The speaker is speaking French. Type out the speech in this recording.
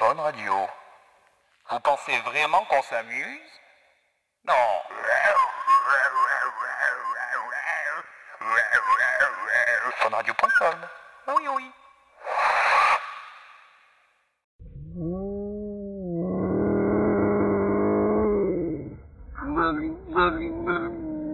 Fun Radio. Vous pensez vraiment qu'on s'amuse? Non. Funradio.com. Oui, oui. Baby, baby, baby.